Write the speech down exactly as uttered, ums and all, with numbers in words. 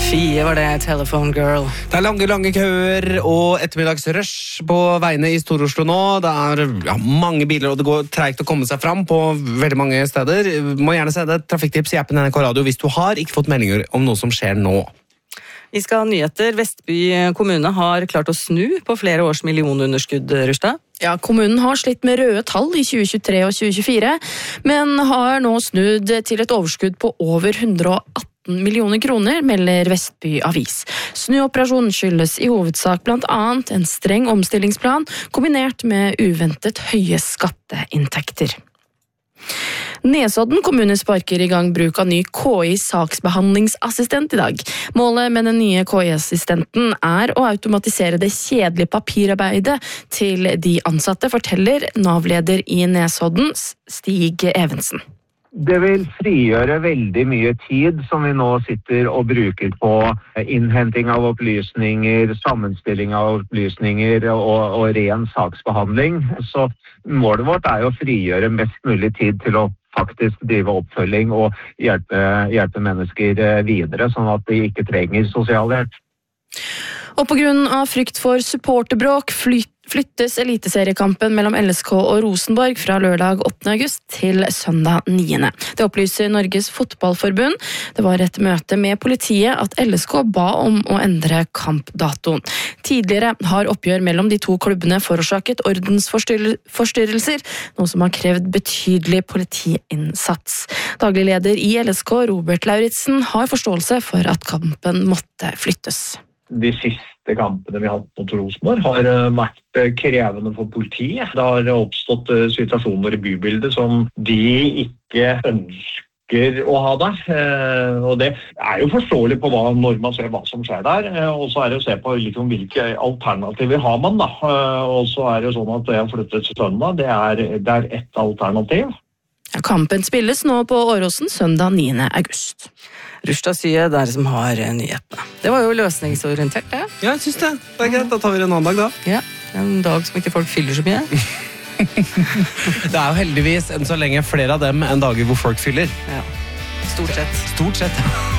Fie var det, Telephone Girl. Det er lange, lange køer og ettermiddagsrush på veiene i Stor-Oslo nå. Det er ja, mange biler, og det går tregt å komme seg fram på veldig mange steder. Må gjerne se det trafikktips i appen N R K Radio hvis du har ikke fått meldinger om noe som skjer nå. Vi skal ha nyheter. Vestby kommune har klart å snu på flere års millionunderskudd, Rustad. Ja, kommunen har slitt med røde tall i tjue tjuetre og tjue tjuefire, men har nå snudd til et overskudd på over hundre og atten millioner kroner, melder Vestby Avis. Snuoperasjonen skyldes i hovedsak blant annet en streng omstillingsplan, kombinert med uventet høye skatteinntekter. Nesodden kommune sparker i gang bruk av ny K I-saksbehandlingsassistent i dag. Målet med den nye K I-assistenten er å automatisere det kjedelige papirarbeidet til de ansatte, forteller Nav-leder i Nesodden, Stig Evensen. Det vil frigjøre veldig mye tid som vi nå sitter og bruker på innhenting av opplysninger, sammenstilling av opplysninger og, og ren saksbehandling. Så målet vårt er å frigjøre mest mulig tid til å faktisk drive oppfølging og hjelpe, hjelpe mennesker videre, sånn at de ikke trenger sosialhjelp. Og på grunn av frykt for supporterbråk flyttes eliteseriekampen mellom L S K og Rosenborg fra lørdag åttende august til søndag niende. Det opplyser Norges Fotballforbund. Det var et møte med politiet at L S K ba om å endre kampdatoen. Tidligere har oppgjør mellom de to klubbene forårsaket ordensforstyrrelser, noe som har krevd betydelig politiinnsats. Daglig leder i L S K, Robert Lauritsen, har forståelse for at kampen måtte flyttes. De siste kampene vi har hatt mot Rosenborg har vært krevende for politiet. Det har oppstått situasjoner i bybildet som de ikke ønsker å ha der. Og det er jo forståelig på hva, når man ser hva som skjer der. Og så er det å se på liksom, hvilke alternativer har man. Da. Og så er det sånn at det å flytte til søndag, det er, det er ett alternativ. Kampen spilles nå på Åråsen søndag niende august. Rustad Sye, det er det som har nyhetene. Det var jo løsningsorientert, det. Ja, jeg synes det. Det er greit, da tar vi det en annen dag da. Ja, en dag som ikke folk fyller så mye. Det er jo heldigvis enn så lenge flere av dem enn dager hvor folk fyller. Ja, stort sett. Stort sett.